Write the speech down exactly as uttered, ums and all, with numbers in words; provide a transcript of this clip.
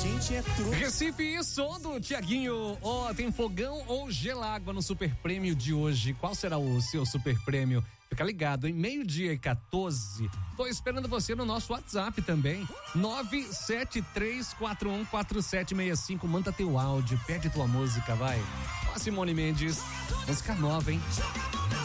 gente é truque. Recife e som do Tiaguinho. Ó, oh, tem fogão ou gelágua no Super Prêmio de hoje. Qual será o seu Super Prêmio? Fica ligado, em meio-dia e quatorze. Tô esperando você no nosso WhatsApp também. nove sete três quatro um quatro sete seis cinco. Manda teu áudio, pede tua música, vai. Ó, Simone Mendes. Música nova, hein?